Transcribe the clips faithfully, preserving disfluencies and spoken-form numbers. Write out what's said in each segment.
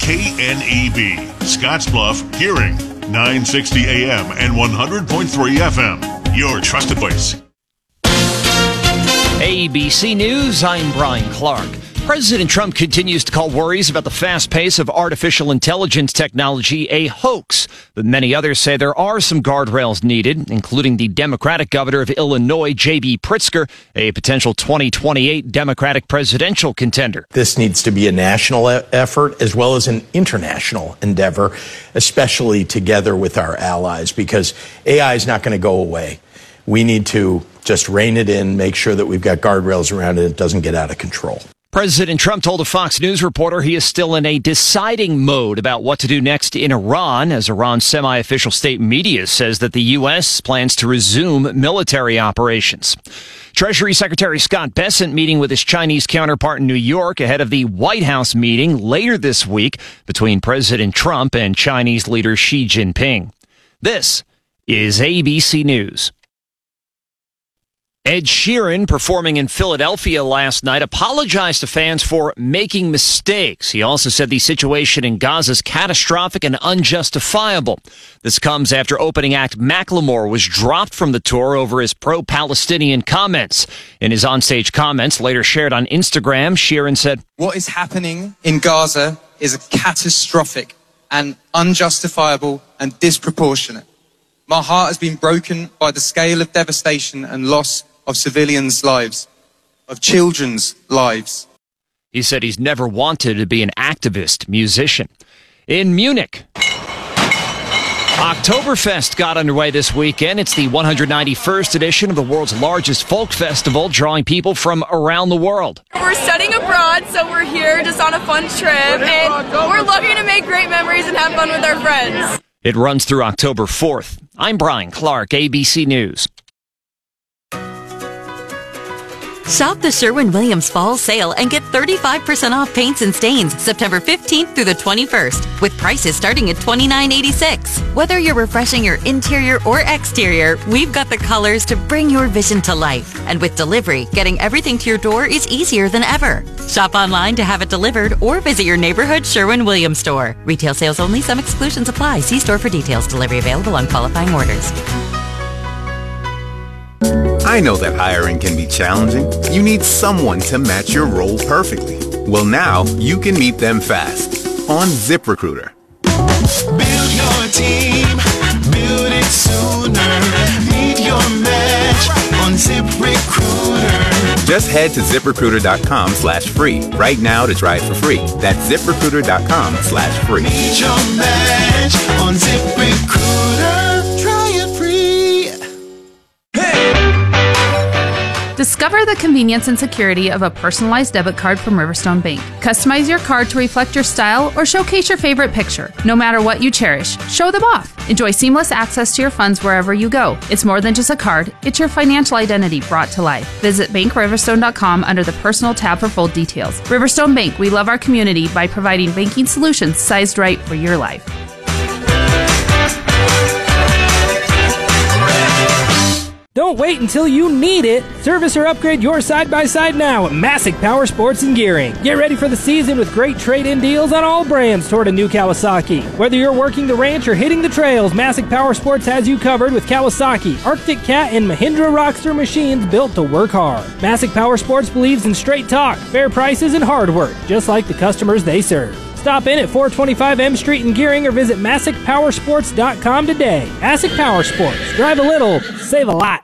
K N E B, Scottsbluff, Gearing, nine sixty A M and one hundred point three F M. Your trusted voice. A B C News, I'm Brian Clark. President Trump continues to call worries about the fast pace of artificial intelligence technology a hoax, but many others say there are some guardrails needed, including the Democratic governor of Illinois, J B Pritzker, a potential twenty twenty-eight Democratic presidential contender. This needs to be a national e- effort as well as an international endeavor, especially together with our allies, because A I is not going to go away. We need to just rein it in, make sure that we've got guardrails around it, it doesn't get out of control. President Trump told a Fox News reporter he is still in a deciding mode about what to do next in Iran, as Iran's semi-official state media says that the U S plans to resume military operations. Treasury Secretary Scott Bessent meeting with his Chinese counterpart in New York ahead of the White House meeting later this week between President Trump and Chinese leader Xi Jinping. This is A B C News. Ed Sheeran, performing in Philadelphia last night, apologized to fans for making mistakes. He also said the situation in Gaza is catastrophic and unjustifiable. This comes after opening act Macklemore was dropped from the tour over his pro-Palestinian comments. In his onstage comments, later shared on Instagram, Sheeran said, "What is happening in Gaza is catastrophic and unjustifiable and disproportionate. My heart has been broken by the scale of devastation and loss of civilians' lives, of children's lives." He said he's never wanted to be an activist musician. In Munich, Oktoberfest got underway this weekend. It's the one hundred ninety-first edition of the world's largest folk festival, drawing people from around the world. We're studying abroad, so we're here just on a fun trip, and we're looking to make great memories and have fun with our friends. It runs through October fourth. I'm Brian Clark, A B C News. Shop the Sherwin-Williams Fall Sale and get thirty-five percent off paints and stains September fifteenth through the twenty-first, with prices starting at twenty-nine eighty-six. Whether you're refreshing your interior or exterior, we've got the colors to bring your vision to life. And with delivery, getting everything to your door is easier than ever. Shop online to have it delivered or visit your neighborhood Sherwin-Williams store. Retail sales only. Some exclusions apply. See store for details. Delivery available on qualifying orders. I know that hiring can be challenging. You need someone to match your role perfectly. Well, now you can meet them fast on ZipRecruiter. Build your team, build it sooner. Meet your match on ZipRecruiter. Just head to ZipRecruiter.com slash free right now to try it for free. That's ZipRecruiter.com slash free. Meet your match on ZipRecruiter. Try it free. Discover the convenience and security of a personalized debit card from Riverstone Bank. Customize your card to reflect your style or showcase your favorite picture. No matter what you cherish, show them off. Enjoy seamless access to your funds wherever you go. It's more than just a card, it's your financial identity brought to life. Visit bank riverstone dot com under the Personal tab for full details. Riverstone Bank, we love our community by providing banking solutions sized right for your life. Don't wait until you need it. Service or upgrade your side-by-side now at Massic Power Sports and Gearing. Get ready for the season with great trade-in deals on all brands toward a new Kawasaki. Whether you're working the ranch or hitting the trails, Massic Power Sports has you covered with Kawasaki, Arctic Cat, and Mahindra Rockster machines built to work hard. Massic Power Sports believes in straight talk, fair prices, and hard work, just like the customers they serve. Stop in at four twenty-five M Street in Gearing or visit Massic Power Sports dot com today. Massic Power Sports. Drive a little, save a lot.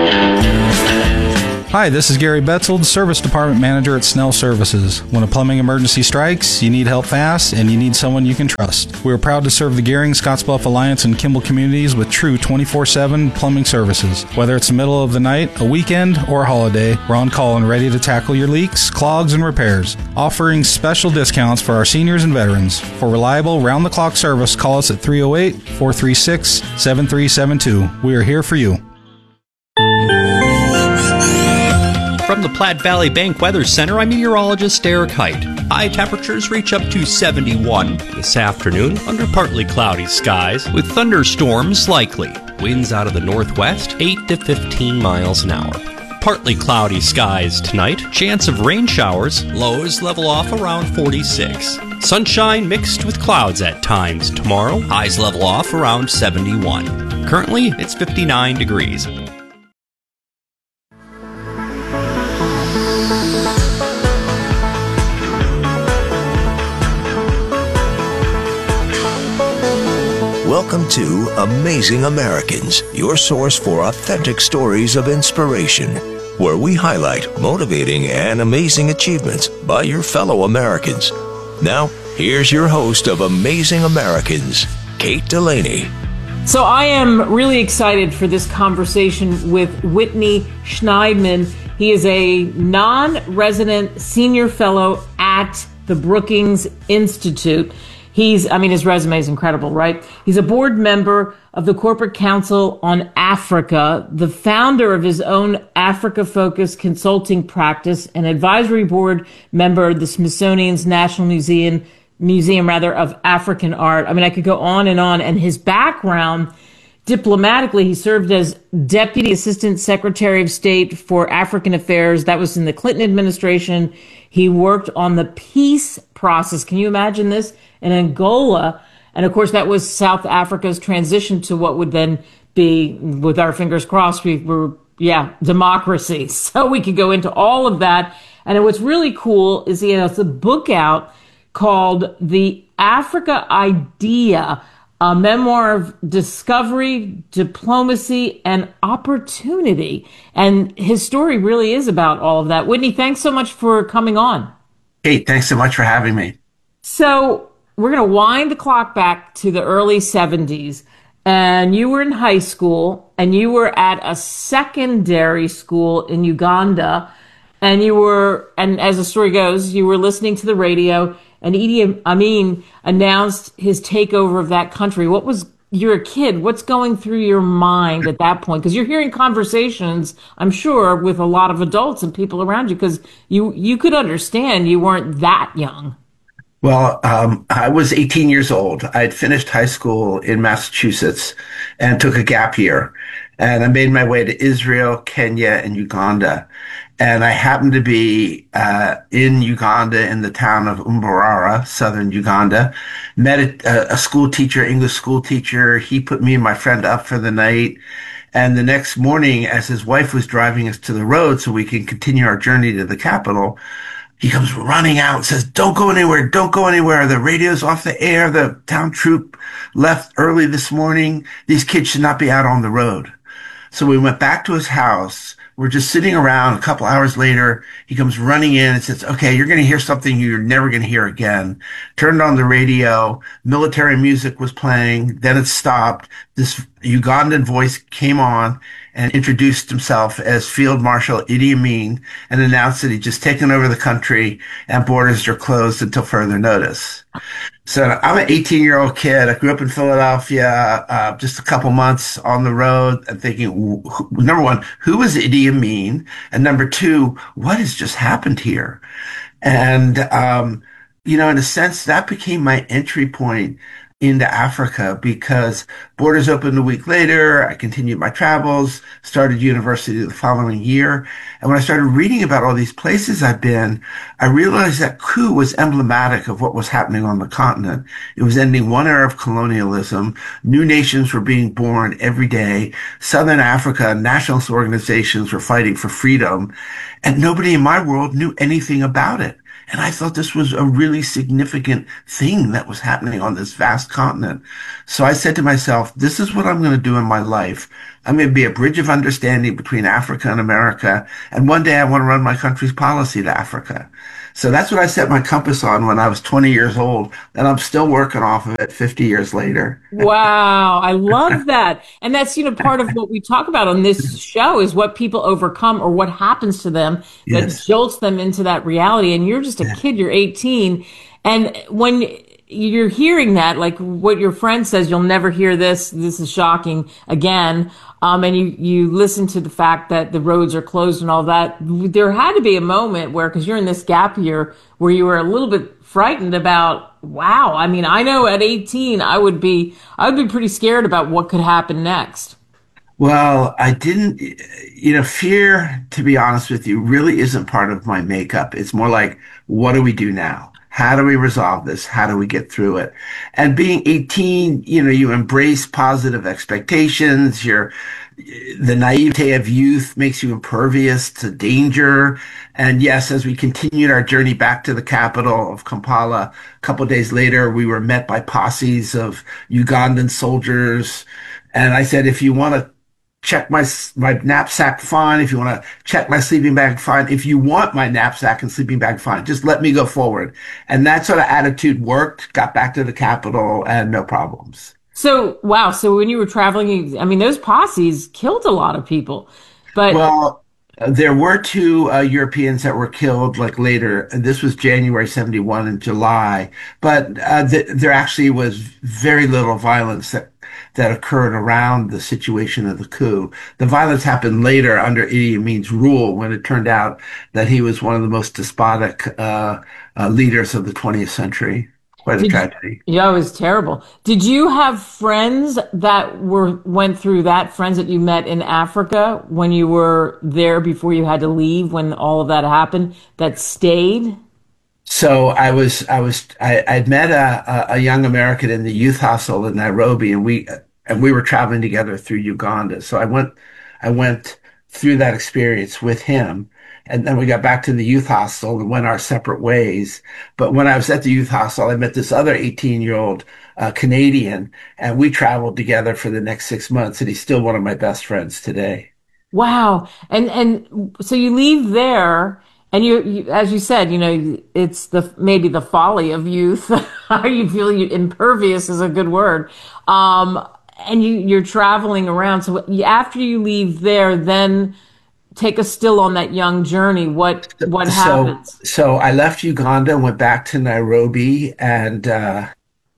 Hi, this is Gary Betzold, Service Department Manager at Snell Services. When a plumbing emergency strikes, you need help fast, and you need someone you can trust. We are proud to serve the Gearing, Scottsbluff Alliance, and Kimball communities with true twenty-four seven plumbing services. Whether it's the middle of the night, a weekend, or a holiday, we're on call and ready to tackle your leaks, clogs, and repairs. Offering special discounts for our seniors and veterans. For reliable, round-the-clock service, call us at three oh eight, four three six, seven three seven two. We are here for you. From the Platte Valley Bank Weather Center, I'm meteorologist Eric Height. High temperatures reach up to seventy-one this afternoon under partly cloudy skies with thunderstorms likely. Winds out of the northwest, eight to fifteen miles an hour. Partly cloudy skies tonight. Chance of rain showers. Lows level off around forty-six. Sunshine mixed with clouds at times tomorrow. Highs level off around seventy-one. Currently, it's fifty-nine degrees. Welcome to Amazing Americans, your source for authentic stories of inspiration, where we highlight motivating and amazing achievements by your fellow Americans. Now, here's your host of Amazing Americans, Kate Delaney. So I am really excited for this conversation with Whitney Schneidman. He is a non-resident senior fellow at the Brookings Institute. He's, I mean, his resume is incredible, right? He's a board member of the Corporate Council on Africa, the founder of his own Africa-focused consulting practice, an advisory board member of the Smithsonian's National Museum, Museum rather, of African Art. I mean, I could go on and on. And his background, diplomatically, he served as Deputy Assistant Secretary of State for African Affairs. That was in the Clinton administration. He worked on the peace process. Can you imagine this? In Angola. And of course, that was South Africa's transition to what would then be, with our fingers crossed, we were, yeah, democracy. So we could go into all of that. And what's really cool is he has a book out called The Africa Idea, a memoir of discovery, diplomacy, and opportunity. And his story really is about all of that. Whitney, thanks so much for coming on. Hey, thanks so much for having me. So we're going to wind the clock back to the early seventies. And you were in high school, and you were at a secondary school in Uganda. And you were, and as the story goes, you were listening to the radio, and Idi Amin announced his takeover of that country. What was, you're a kid, what's going through your mind at that point? Because you're hearing conversations, I'm sure, with a lot of adults and people around you, because you, you could understand you weren't that young. Well, um, I was eighteen years old. I had finished high school in Massachusetts and took a gap year. And I made my way to Israel, Kenya, and Uganda. And I happened to be uh, in Uganda in the town of Mbarara, southern Uganda. Met a, a school teacher, English school teacher. He put me and my friend up for the night. And the next morning, as his wife was driving us to the road so we can continue our journey to the capital, he comes running out and says, don't go anywhere, don't go anywhere. The radio's off the air. The town troop left early this morning. These kids should not be out on the road. So we went back to his house. We're just sitting around. A couple hours later, he comes running in and says, okay, you're going to hear something you're never going to hear again. Turned on the radio. Military music was playing. Then it stopped. This Ugandan voice came on and introduced himself as Field Marshal Idi Amin and announced that he'd just taken over the country and borders are closed until further notice. So I'm an eighteen-year-old kid. I grew up in Philadelphia, uh, just a couple months on the road and thinking, number one, who is Idi Amin? And number two, what has just happened here? And, um, you know, in a sense, that became my entry point into Africa because borders opened a week later. I continued my travels, started university the following year. And when I started reading about all these places I've been, I realized that coup was emblematic of what was happening on the continent. It was ending one era of colonialism. New nations were being born every day. Southern Africa, nationalist organizations were fighting for freedom. And nobody in my world knew anything about it. And I thought this was a really significant thing that was happening on this vast continent. So I said to myself, this is what I'm going to do in my life. I'm going to be a bridge of understanding between Africa and America. And one day I want to run my country's policy to Africa. So that's what I set my compass on when I was twenty years old. And I'm still working off of it fifty years later. Wow. I love that. And that's, you know, part of what we talk about on this show is what people overcome or what happens to them that yes. jolts them into that reality. And you're just a yeah. kid, you're eighteen. And when you're hearing that, like what your friend says, you'll never hear this, this is shocking again. Um, and you, you listen to the fact that the roads are closed and all that. There had to be a moment where, because you're in this gap year, where you were a little bit frightened about, wow, I mean, I know at eighteen, I would be, I would be pretty scared about what could happen next. Well, I didn't, you know, fear, to be honest with you, really isn't part of my makeup. It's more like, what do we do now? How do we resolve this? How do we get through it? And being eighteen, you know, you embrace positive expectations. You're, the naivete of youth makes you impervious to danger. And yes, as we continued our journey back to the capital of Kampala, a couple of days later, we were met by posses of Ugandan soldiers. And I said, if you want to check my my knapsack, fine. If you want to check my sleeping bag, fine. If you want my knapsack and sleeping bag, fine. Just let me go forward. And that sort of attitude worked, got back to the capital, and no problems. So, wow. So when you were traveling, I mean, those posses killed a lot of people. But Well, there were two uh, Europeans that were killed like later. And this was January seventy-one in July. But uh, th- there actually was very little violence that that occurred around the situation of the coup. The violence happened later under Idi Amin's rule, when it turned out that he was one of the most despotic uh, uh, leaders of the twentieth century. Quite a Did tragedy. You, yeah, it was terrible. Did you have friends that were went through that, friends that you met in Africa when you were there before you had to leave, when all of that happened, that stayed? So I was, I was, I, I'd met a, a young American in the youth hostel in Nairobi, and we, and we were traveling together through Uganda. So I went, I went through that experience with him, and then we got back to the youth hostel and went our separate ways. But when I was at the youth hostel, I met this other eighteen year old uh, Canadian, and we traveled together for the next six months. And he's still one of my best friends today. Wow. And, and so you leave there. And you, you, as you said, you know, it's the maybe the folly of youth. How you feel you, impervious is a good word. Um, and you, you're traveling around. So after you leave there, then take us still on that young journey. What what so, happens? So I left Uganda and went back to Nairobi, and uh,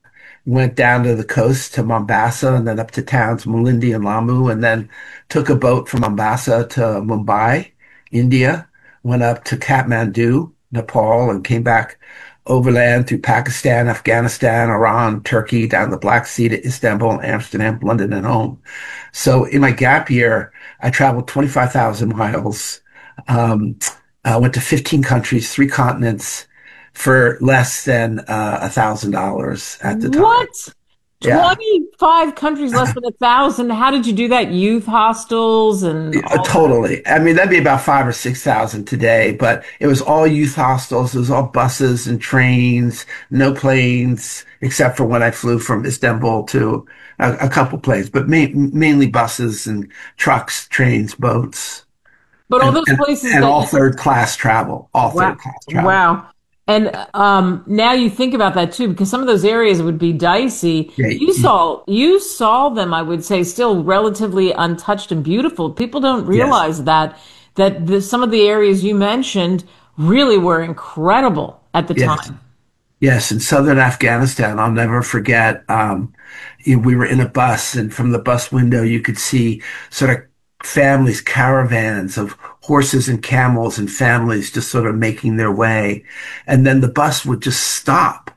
went down to the coast to Mombasa, and then up to towns Malindi and Lamu, and then took a boat from Mombasa to Mumbai, India. Went up to Kathmandu, Nepal, and came back overland through Pakistan, Afghanistan, Iran, Turkey, down the Black Sea to Istanbul, Amsterdam, London, and home. So in my gap year, I traveled twenty-five thousand miles, um, I went to fifteen countries, three continents, for less than uh, one thousand dollars at the time. What? Yeah. twenty-five countries, less than a thousand. How did you do that? Youth hostels and Uh, totally. I mean, that'd be about five or six thousand today, but it was all youth hostels. It was all buses and trains, no planes, except for when I flew from Istanbul to a, a couple planes, but ma- mainly buses and trucks, trains, boats. But all and, those and, places and that all you- third class travel, all Wow. third class travel. Wow. And um, now you think about that too, because some of those areas would be dicey. Yeah, you you- saw you saw them, I would say, still relatively untouched and beautiful. People don't realize that that the, some of the areas you mentioned really were incredible at the Yes. time. Yes, in southern Afghanistan, I'll never forget. Um, you- we were in a bus, and from the bus window, you could see sort of families, caravans of horses and camels, and families just sort of making their way. And then the bus would just stop,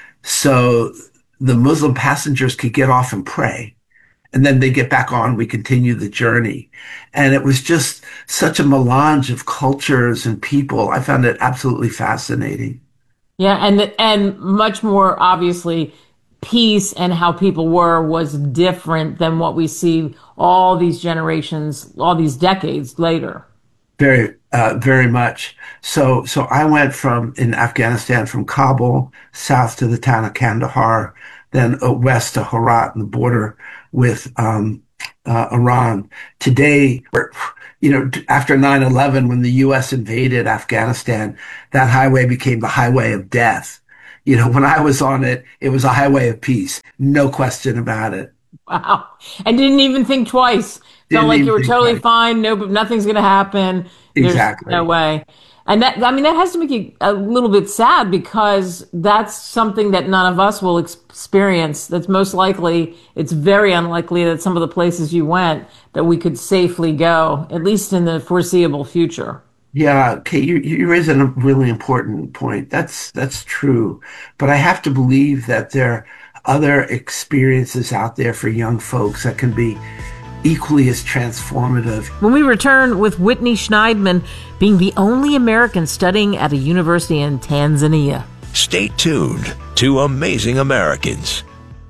so the Muslim passengers could get off and pray. And then they get back on, we continue the journey. And it was just such a melange of cultures and people. I found it absolutely fascinating. Yeah, and and much more obviously, peace and how people were was different than what we see all these generations, all these decades later. Very, uh, very much. So, so I went from in Afghanistan from Kabul south to the town of Kandahar, then uh, west to Herat and the border with um, uh, Iran. Today, we're, you know, after nine eleven, when the U S invaded Afghanistan, that highway became the highway of death. You know, when I was on it, it was a highway of peace. No question about it. Wow. And didn't even think twice. Didn't Felt like even you were think totally twice. fine. No, nothing's going to happen. There's Exactly. no way. And that, I mean, that has to make you a little bit sad, because that's something that none of us will ex- experience. That's most likely, it's very unlikely that some of the places you went that we could safely go, at least in the foreseeable future. Yeah, Kate, you, you raise a really important point. That's, that's true. But I have to believe that there are other experiences out there for young folks that can be equally as transformative. When we return with Whitney Schneidman being the only American studying at a university in Tanzania. Stay tuned to Amazing Americans.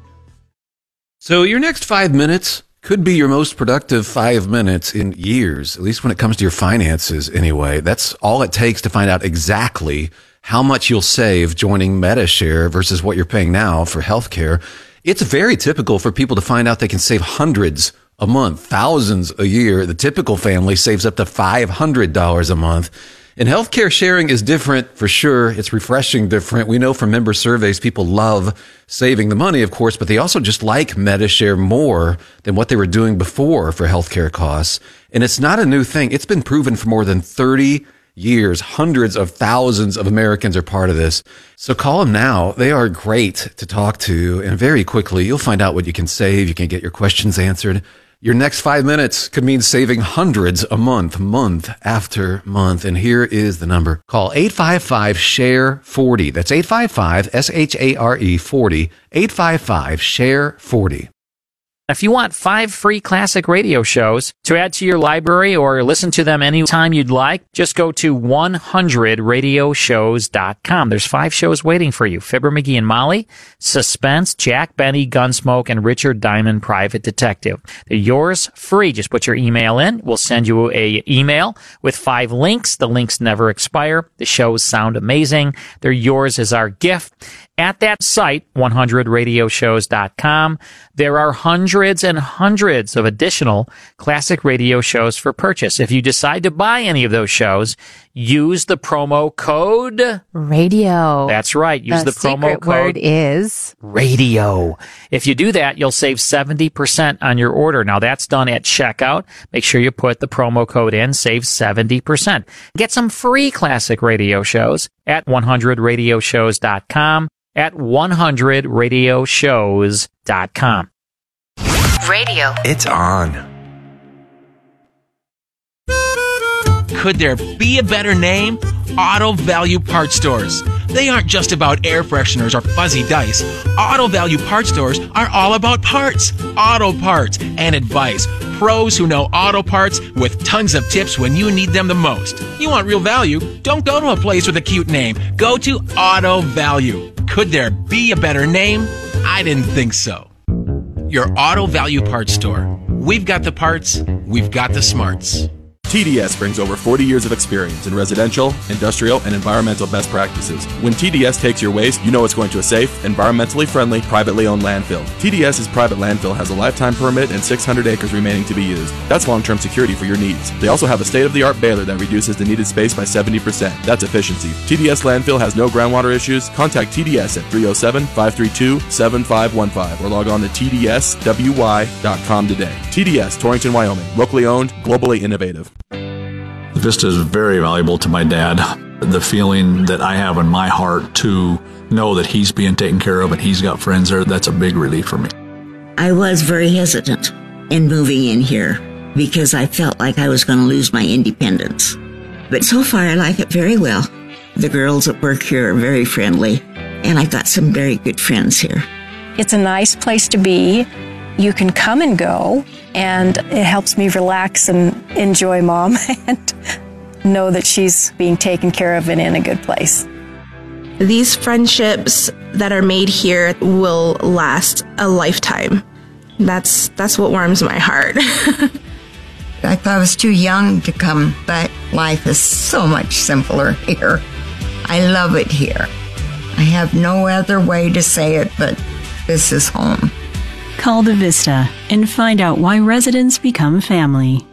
So your next five minutes could be your most productive five minutes in years, at least when it comes to your finances anyway. That's all it takes to find out exactly how much you'll save joining MediShare versus what you're paying now for healthcare. It's very typical for people to find out they can save hundreds a month, thousands a year. The typical family saves up to five hundred dollars a month. And healthcare sharing is different for sure. It's refreshing different. We know from member surveys, people love saving the money, of course, but they also just like MediShare more than what they were doing before for healthcare costs. And it's not a new thing. It's been proven for more than thirty years. Hundreds of thousands of Americans are part of this. So call them now. They are great to talk to. And very quickly, you'll find out what you can save. You can get your questions answered. Your next five minutes could mean saving hundreds a month, month after month. And here is the number. Call eight five five, share forty. That's eight five five, S H A R E forty, eight five five, share forty. If you want five free classic radio shows to add to your library or listen to them anytime you'd like, just go to one hundred radio shows dot com. There's five shows waiting for you. Fibber McGee and Molly, Suspense, Jack Benny, Gunsmoke, and Richard Diamond, Private Detective. They're yours free. Just put your email in. We'll send you a email with five links. The links never expire. The shows sound amazing. They're yours as our gift. At that site, one hundred radio shows dot com, there are hundreds and hundreds of additional classic radio shows for purchase. If you decide to buy any of those shows, use the promo code radio. That's right. Use the, the promo secret code word is radio. If you do that, you'll save seventy percent on your order. Now that's done at checkout. Make sure you put the promo code in, save seventy percent. Get some free classic radio shows at one hundred radio shows dot com. At one hundred radio shows dot com. Radio. It's on. Could there be a better name? Auto Value Parts Stores. They aren't just about air fresheners or fuzzy dice. Auto Value Parts Stores are all about parts, auto parts, and advice. Pros who know auto parts with tons of tips when you need them the most. You want real value? Don't go to a place with a cute name. Go to Auto Value. Could there be a better name? I didn't think so. Your Auto Value Parts Store. We've got the parts, we've got the smarts. T D S brings over forty years of experience in residential, industrial, and environmental best practices. When T D S takes your waste, you know it's going to a safe, environmentally friendly, privately owned landfill. TDS's private landfill has a lifetime permit and six hundred acres remaining to be used. That's long-term security for your needs. They also have a state-of-the-art baler that reduces the needed space by seventy percent. That's efficiency. T D S landfill has no groundwater issues. Contact T D S at three oh seven, five three two, seven five one five or log on to T D S W Y dot com today. T D S, Torrington, Wyoming. Locally owned, globally innovative. Vista is very valuable to my dad. The feeling that I have in my heart to know that he's being taken care of and he's got friends there, that's a big relief for me. I was very hesitant in moving in here because I felt like I was going to lose my independence. But so far, I like it very well. The girls at work here are very friendly, and I've got some very good friends here. It's a nice place to be. You can come and go, and it helps me relax and enjoy Mom and know that she's being taken care of and in a good place. These friendships that are made here will last a lifetime. That's that's what warms my heart. I thought I was too young to come, but life is so much simpler here. I love it here. I have no other way to say it, but this is home. Call the Vista and find out why residents become family.